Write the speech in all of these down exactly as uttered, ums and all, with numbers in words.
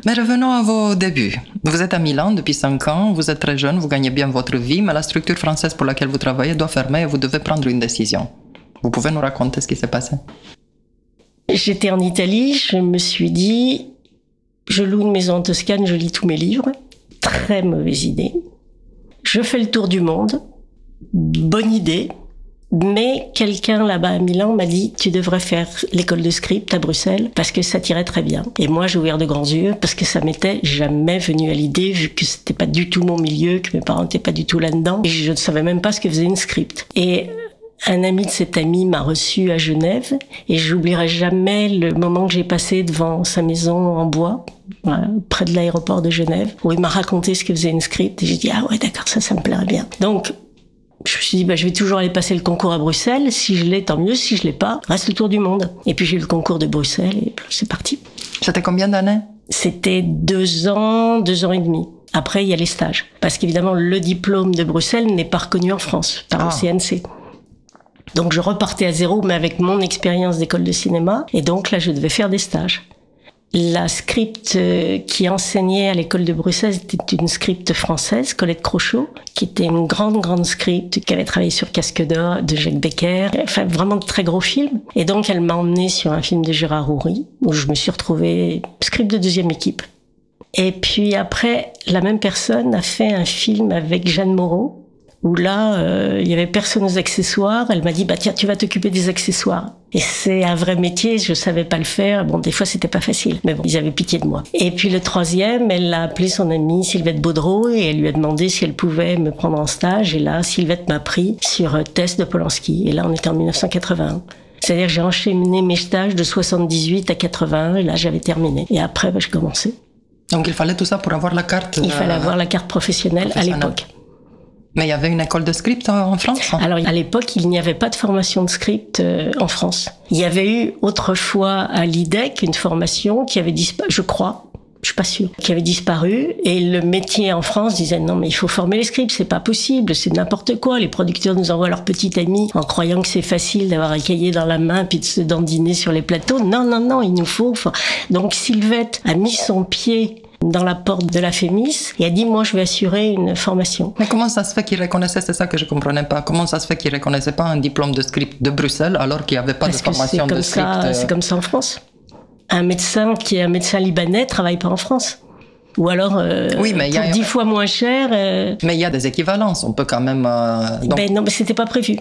Mais revenons à vos débuts. Vous êtes à Milan depuis cinq ans, vous êtes très jeune, vous gagnez bien votre vie, mais la structure française pour laquelle vous travaillez doit fermer et vous devez prendre une décision. Vous pouvez nous raconter ce qui s'est passé? J'étais en Italie, je me suis dit, je loue une maison en Toscane, je lis tous mes livres. Très mauvaise idée. Je fais le tour du monde. Bonne idée. Mais quelqu'un là-bas à Milan m'a dit, tu devrais faire l'école de script à Bruxelles parce que ça t'irait très bien. Et moi, j'ai ouvert de grands yeux parce que ça m'était jamais venu à l'idée vu que c'était pas du tout mon milieu, que mes parents n'étaient pas du tout là-dedans. Et je ne savais même pas ce que faisait une script. Et un ami de cet ami m'a reçu à Genève et j'oublierai jamais le moment que j'ai passé devant sa maison en bois, voilà, près de l'aéroport de Genève, où il m'a raconté ce que faisait une script et j'ai dit, ah ouais, d'accord, ça, ça me plairait bien. Donc, je me suis dit, bah, je vais toujours aller passer le concours à Bruxelles. Si je l'ai, tant mieux. Si je l'ai pas, reste le tour du monde. Et puis j'ai eu le concours de Bruxelles et c'est parti. C'était combien d'années? C'était deux ans, deux ans et demi. Après, il y a les stages. Parce qu'évidemment, le diplôme de Bruxelles n'est pas reconnu en France par le C N C. Donc je repartais à zéro, mais avec mon expérience d'école de cinéma. Et donc là, je devais faire des stages. La script qui enseignait à l'école de Bruxelles était une script française, Colette Crochot, qui était une grande, grande script, qui avait travaillé sur Casque d'Or de Jacques Becker, enfin vraiment de très gros films. Et donc elle m'a emmenée sur un film de Gérard Houry, où je me suis retrouvée script de deuxième équipe. Et puis après, la même personne a fait un film avec Jeanne Moreau, où là, euh, il y avait personne aux accessoires. Elle m'a dit, bah tiens, tu vas t'occuper des accessoires. Et c'est un vrai métier, je savais pas le faire. Bon, des fois, c'était pas facile. Mais bon, ils avaient pitié de moi. Et puis le troisième, elle a appelé son amie Sylvette Baudreau et elle lui a demandé si elle pouvait me prendre en stage. Et là, Sylvette m'a pris sur Tess de Polanski. Et là, on était en dix-neuf cent quatre-vingt-un. C'est-à-dire que j'ai enchaîné mes stages de soixante-dix-huit à quatre-vingt-un. Et là, j'avais terminé. Et après, bah, je commençais. Donc il fallait tout ça pour avoir la carte... Il fallait avoir la carte professionnelle, professionnelle. à l'époque. Mais il y avait une école de script en France? Alors, à l'époque, il n'y avait pas de formation de script euh, en France. Il y avait eu autrefois à l'I D E C une formation qui avait disparu, je crois, je suis pas sûre, qui avait disparu. Et le métier en France disait non, mais il faut former les scripts, c'est pas possible, c'est n'importe quoi. Les producteurs nous envoient leur petit ami en croyant que c'est facile d'avoir un cahier dans la main puis de se dandiner sur les plateaux. Non, non, non, il nous faut. Donc, Sylvette a mis son pied dans la porte de la Fémis et a dit, moi, je vais assurer une formation. Mais comment ça se fait qu'ils reconnaissaient, c'est ça que je comprenais pas, comment ça se fait qu'ils reconnaissaient pas un diplôme de script de Bruxelles alors qu'il n'y avait pas Parce de formation de script? Ça, c'est comme ça en France. Un médecin qui est un médecin libanais travaille pas en France. Ou alors, euh, oui, mais pour y a... dix fois moins cher... Euh... Mais il y a des équivalences, on peut quand même... Euh, donc... Ben non, mais c'était pas prévu.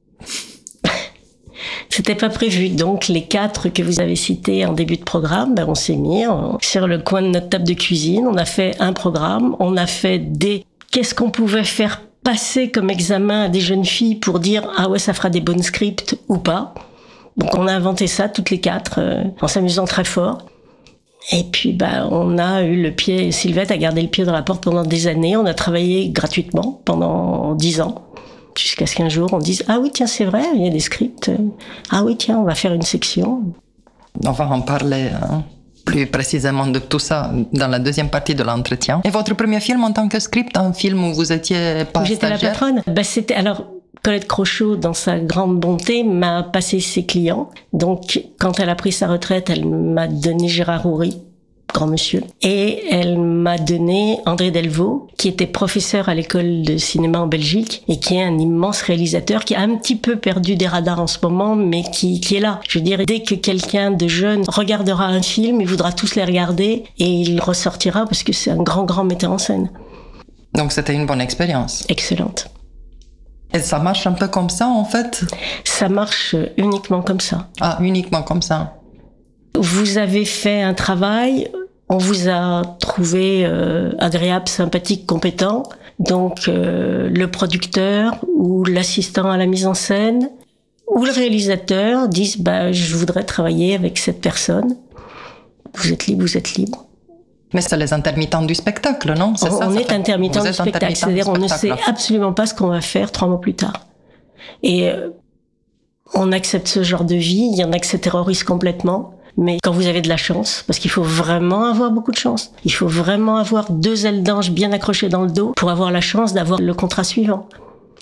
C'était pas prévu. Donc, les quatre que vous avez cités en début de programme, ben, on s'est mis en, sur le coin de notre table de cuisine. On a fait un programme. On a fait des... Qu'est-ce qu'on pouvait faire passer comme examen à des jeunes filles pour dire « Ah ouais, ça fera des bonnes scripts ou pas ?» Donc, on a inventé ça, toutes les quatre, euh, en s'amusant très fort. Et puis, ben, on a eu le pied... Sylvette a gardé le pied dans la porte pendant des années. On a travaillé gratuitement pendant dix ans. Jusqu'à ce qu'un jour, on dise « Ah oui, tiens, c'est vrai, il y a des scripts. Ah oui, tiens, on va faire une section. » On va en parler hein, plus précisément de tout ça dans la deuxième partie de l'entretien. Et votre premier film en tant que script, un film où vous étiez pas où j'étais stagiaire? La patronne. Ben, c'était, alors, Colette Crochot, dans sa grande bonté, m'a passé ses clients. Donc, quand elle a pris sa retraite, elle m'a donné Gérard Houry, grand monsieur. Et elle m'a donné André Delvaux, qui était professeur à l'école de cinéma en Belgique et qui est un immense réalisateur qui a un petit peu perdu des radars en ce moment, mais qui, qui est là. Je veux dire, dès que quelqu'un de jeune regardera un film, il voudra tous les regarder et il ressortira parce que c'est un grand, grand metteur en scène. Donc c'était une bonne expérience. Excellente. Et ça marche un peu comme ça, en fait? Ça marche uniquement comme ça. Ah, uniquement comme ça. Vous avez fait un travail, on vous a trouvé euh, agréable, sympathique, compétent. Donc euh, le producteur ou l'assistant à la mise en scène ou le réalisateur disent bah, « je voudrais travailler avec cette personne ». Vous êtes libre, vous êtes libre. Mais c'est les intermittents du spectacle, non? C'est on ça, on ça est intermittent du spectacle, c'est-à-dire on ne sait absolument pas ce qu'on va faire trois mois plus tard. Et euh, on accepte ce genre de vie, il y en a qui se terrorisent complètement. Mais quand vous avez de la chance, parce qu'il faut vraiment avoir beaucoup de chance, il faut vraiment avoir deux ailes d'ange bien accrochées dans le dos pour avoir la chance d'avoir le contrat suivant.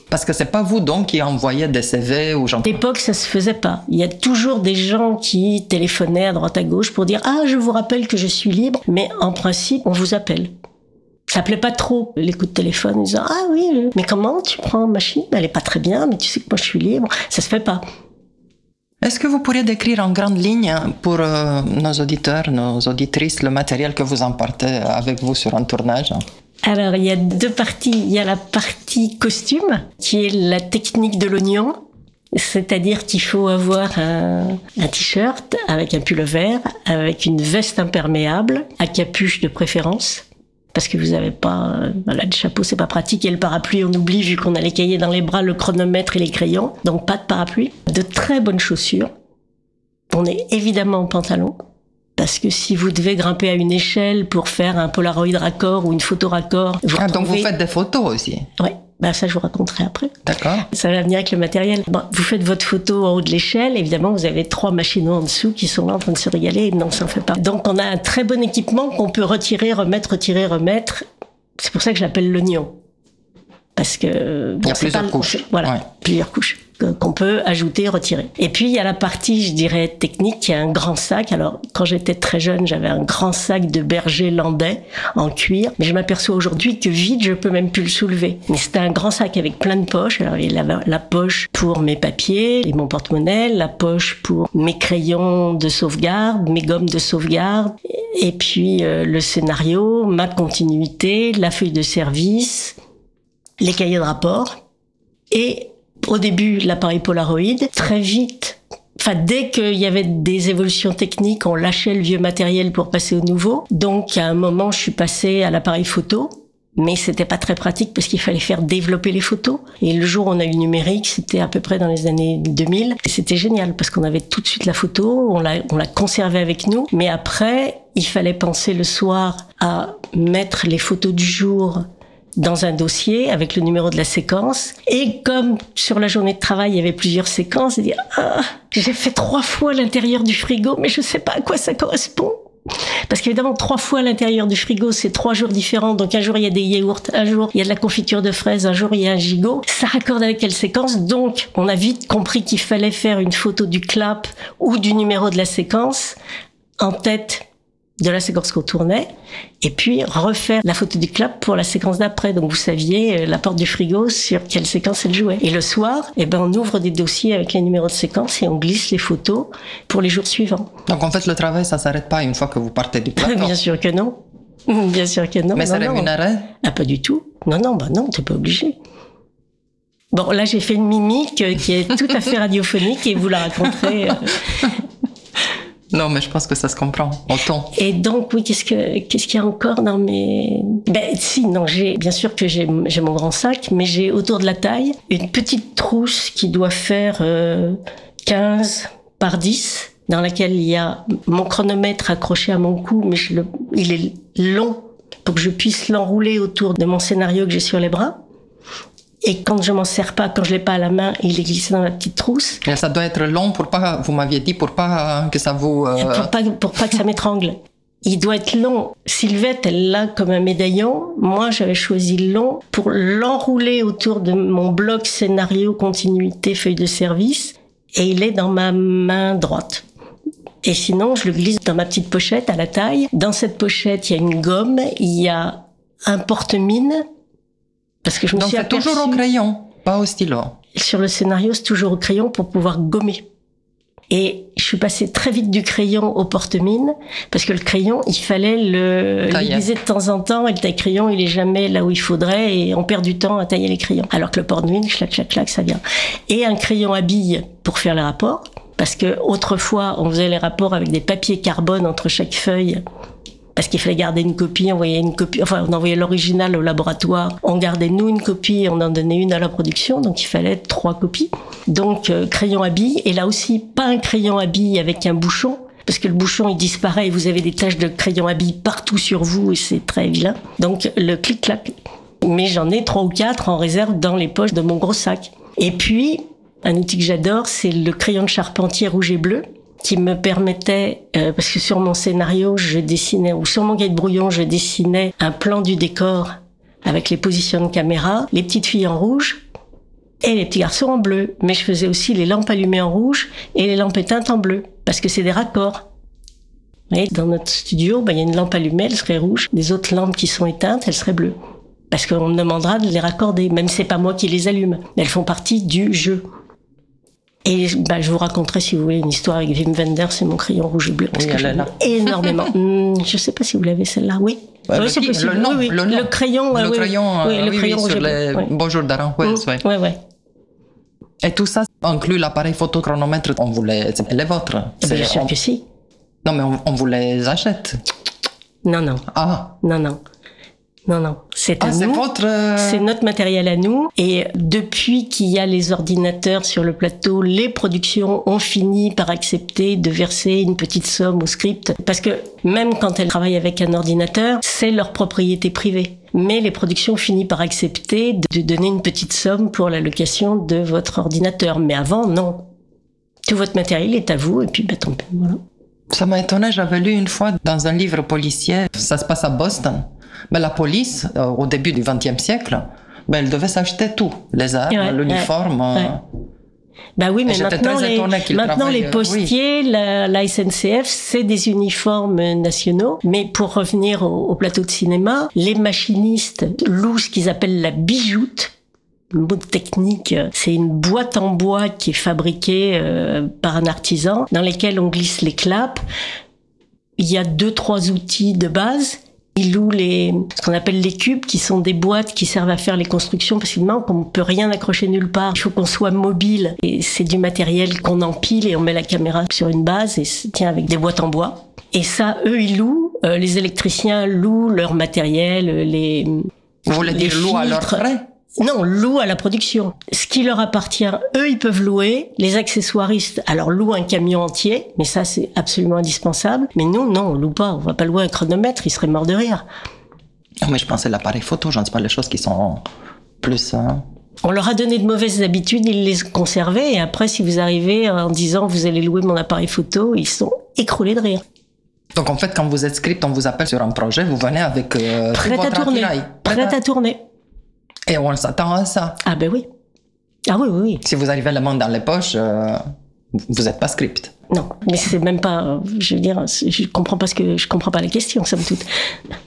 Parce que c'est pas vous donc qui envoyez des C V ou gens. À l'époque, ça se faisait pas. Il y a toujours des gens qui téléphonaient à droite à gauche pour dire « Ah, je vous rappelle que je suis libre », mais en principe, on vous appelle. Ça plaît pas trop, les coups de téléphone, en disant « Ah oui, mais comment tu prends ma machine ? Elle est pas très bien, mais tu sais que moi je suis libre. » Ça se fait pas. Est-ce que vous pourriez décrire en grande ligne pour euh, nos auditeurs, nos auditrices, le matériel que vous emportez avec vous sur un tournage ? Alors, il y a deux parties. Il y a la partie costume, qui est la technique de l'oignon. C'est-à-dire qu'il faut avoir un, un t-shirt avec un pull vert, avec une veste imperméable, à capuche de préférence. Parce que vous avez pas, voilà, le chapeau, c'est pas pratique. Et le parapluie, on oublie, vu qu'on a les cahiers dans les bras, le chronomètre et les crayons. Donc, pas de parapluie. De très bonnes chaussures. On est évidemment en pantalon. Parce que si vous devez grimper à une échelle pour faire un Polaroid raccord ou une photo raccord... Vous ah, retrouvez... donc vous faites des photos aussi ? Oui, ben ça je vous raconterai après. D'accord. Ça va venir avec le matériel. Bon, vous faites votre photo en haut de l'échelle, évidemment vous avez trois machines en dessous qui sont là en train de se régaler, non ça en fait pas. Donc on a un très bon équipement qu'on peut retirer, remettre, retirer, remettre. C'est pour ça que je l'appelle l'oignon. Parce que... Bon, il y a plusieurs pas, couches. Voilà, ouais. plusieurs couches qu'on peut ajouter, retirer. Et puis, il y a la partie, je dirais, technique, qui est un grand sac. Alors, quand j'étais très jeune, j'avais un grand sac de berger landais en cuir. Mais je m'aperçois aujourd'hui que vite, je peux même plus le soulever. Mais c'était un grand sac avec plein de poches. Alors, il y avait la poche pour mes papiers et mon porte-monnaie, la poche pour mes crayons de sauvegarde, mes gommes de sauvegarde, et puis euh, le scénario, ma continuité, la feuille de service, les cahiers de rapport et au début l'appareil Polaroid. Très vite, enfin dès qu'il y avait des évolutions techniques, on lâchait le vieux matériel pour passer au nouveau. Donc à un moment, je suis passée à l'appareil photo, mais c'était pas très pratique parce qu'il fallait faire développer les photos. Et le jour où on a eu le numérique, c'était à peu près dans les années deux mille. Et c'était génial parce qu'on avait tout de suite la photo, on l'a, on l'a conservée avec nous. Mais après, il fallait penser le soir à mettre les photos du jour dans un dossier avec le numéro de la séquence. Et comme sur la journée de travail, il y avait plusieurs séquences, et dire ah, j'ai fait trois fois l'intérieur du frigo, mais je sais pas à quoi ça correspond. Parce qu'évidemment, trois fois l'intérieur du frigo, c'est trois jours différents. Donc un jour, il y a des yaourts, un jour, il y a de la confiture de fraises, un jour, il y a un gigot. Ça raccorde avec quelle séquence? Donc, on a vite compris qu'il fallait faire une photo du clap ou du numéro de la séquence en tête de la séquence qu'on tournait, et puis refaire la photo du clap pour la séquence d'après. Donc vous saviez la porte du frigo sur quelle séquence elle jouait. Et le soir, eh ben on ouvre des dossiers avec les numéros de séquence et on glisse les photos pour les jours suivants. Donc en fait le travail ça s'arrête pas une fois que vous partez du plateau. Bien sûr que non. Bien sûr que non. Mais c'est rémunéré? Ah pas du tout. Non non bah non t'es pas obligé. Bon là j'ai fait une mimique qui est tout à fait radiophonique et vous la raconterez. Non, mais je pense que ça se comprend, au ton. Et donc, oui, qu'est-ce que, qu'est-ce qu'il y a encore dans mes... Ben, si, non, j'ai, bien sûr que j'ai, j'ai mon grand sac, mais j'ai autour de la taille une petite trousse qui doit faire, euh, quinze par dix, dans laquelle il y a mon chronomètre accroché à mon cou, mais je le, il est long pour que je puisse l'enrouler autour de mon scénario que j'ai sur les bras. Et quand je m'en sers pas, quand je l'ai pas à la main, il est glissé dans la petite trousse. Et ça doit être long pour pas, vous m'aviez dit, pour pas que ça vous... Euh... Pour pas, pour pas que ça m'étrangle. Il doit être long. Sylvette, elle l'a comme un médaillon. Moi, j'avais choisi long pour l'enrouler autour de mon bloc scénario, continuité, feuille de service. Et il est dans ma main droite. Et sinon, je le glisse dans ma petite pochette à la taille. Dans cette pochette, il y a une gomme, il y a un porte-mine. Parce que je me Donc suis c'est toujours au crayon, pas au stylo. Sur le scénario, c'est toujours au crayon pour pouvoir gommer. Et je suis passée très vite du crayon au porte-mine, parce que le crayon, il fallait le l'aiguiser de temps en temps, et le taille-crayon, il est jamais là où il faudrait, et on perd du temps à tailler les crayons. Alors que le porte-mine, clac, clac, clac, ça vient. Et un crayon à billes pour faire les rapports, parce que autrefois, on faisait les rapports avec des papiers carbone entre chaque feuille, parce qu'il fallait garder une copie, on envoyait une copie, enfin, on envoyait l'original au laboratoire, on gardait nous une copie, on en donnait une à la production, donc il fallait trois copies. Donc, euh, crayon à billes, et là aussi, pas un crayon à billes avec un bouchon, parce que le bouchon, il disparaît et vous avez des taches de crayon à billes partout sur vous et c'est très vilain. Donc, le clic-clac. Mais j'en ai trois ou quatre en réserve dans les poches de mon gros sac. Et puis, un outil que j'adore, c'est le crayon de charpentier rouge et bleu, qui me permettait, euh, parce que sur mon scénario, je dessinais, ou sur mon cahier de brouillon, je dessinais un plan du décor avec les positions de caméra, les petites filles en rouge, et les petits garçons en bleu. Mais je faisais aussi les lampes allumées en rouge et les lampes éteintes en bleu, parce que c'est des raccords. Et dans notre studio, ben, il y a une lampe allumée, elle serait rouge. Les autres lampes qui sont éteintes, elles seraient bleues. Parce qu'on me demandera de les raccorder, même si c'est pas moi qui les allume. Mais elles font partie du jeu. Et ben, je vous raconterai, si vous voulez, une histoire avec Wim Wenders, c'est mon crayon rouge et bleu. Parce oui, que j'aime énormément. hum, je sais pas si vous l'avez celle-là, oui. Ouais, oui, c'est qui, possible. Le, nom, oui, oui. le, nom. le crayon, le oui, crayon, oui, euh, le oui, crayon oui, rouge sur et bleu. les Oui. Bonjour d'Aranjuez, Mmh, oui. ouais, ouais. Et tout ça inclut l'appareil photochronomètre, on vous les, c'est les vôtres. Bien sûr on... que si. Non, mais on, on vous les achète. Non, non. Ah. Non, non. Non, non. C'est à ah, c'est nous. votre... Euh... C'est notre matériel à nous. Et depuis qu'il y a les ordinateurs sur le plateau, les productions ont fini par accepter de verser une petite somme au script. Parce que même quand elles travaillent avec un ordinateur, c'est leur propriété privée. Mais les productions finissent par accepter de donner une petite somme pour la location de votre ordinateur. Mais avant, non. Tout votre matériel est à vous et puis, bah, tant pis, voilà. Ça m'a étonné, j'avais lu une fois dans un livre policier, ça se passe à Boston. Mais la police, euh, au début du vingtième siècle, ben, elle devait s'acheter tout. Les armes, ouais, l'uniforme. Ouais, ouais. Bah oui, mais maintenant, les, maintenant les postiers, oui. la, la S N C F, c'est des uniformes nationaux. Mais pour revenir au, au plateau de cinéma, les machinistes louent ce qu'ils appellent la bijoute. Le mot technique, c'est une boîte en bois qui est fabriquée euh, par un artisan, dans lesquelles on glisse les clapes. Il y a deux, trois outils de base. Ils louent les, ce qu'on appelle les cubes, qui sont des boîtes qui servent à faire les constructions, parce qu'on ne peut rien accrocher nulle part. Il faut qu'on soit mobile. Et c'est du matériel qu'on empile et on met la caméra sur une base et se tient avec des boîtes en bois. Et ça, eux, ils louent. Euh, les électriciens louent leur matériel, les Vous voulez dire louent à leurs frais ? Non, louent à la production. Ce qui leur appartient, eux, ils peuvent louer. Les accessoiristes, alors louent un camion entier, mais ça, c'est absolument indispensable. Mais nous, non, on loue pas. On va pas louer un chronomètre, ils seraient morts de rire. Oh, mais je pensais l'appareil photo, j'en sais pas les choses qui sont plus... Hein... On leur a donné de mauvaises habitudes, ils les conservaient. Et après, si vous arrivez en disant, vous allez louer mon appareil photo, ils sont écroulés de rire. Donc en fait, quand vous êtes script, on vous appelle sur un projet, vous venez avec euh, prêt à tourner. Prêt à tourner. Et on s'attend à ça. Ah ben oui. Ah oui, oui, oui. Si vous arrivez la main dans les poches, euh, vous n'êtes pas script. Non, mais c'est même pas... Je veux dire, je comprends pas ce que je comprends pas la question, somme toute.